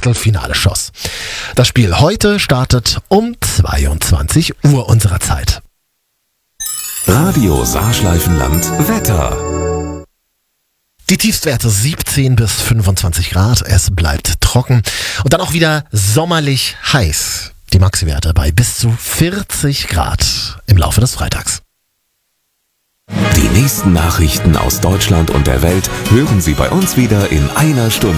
Achtelfinale schoss. Das Spiel heute startet um 22 Uhr unserer Zeit. Radio Saarschleifenland Wetter. Die Tiefstwerte 17 bis 25 Grad, es bleibt trocken und dann auch wieder sommerlich heiß. Die Maxiwerte bei bis zu 40 Grad im Laufe des Freitags. Die nächsten Nachrichten aus Deutschland und der Welt hören Sie bei uns wieder in einer Stunde.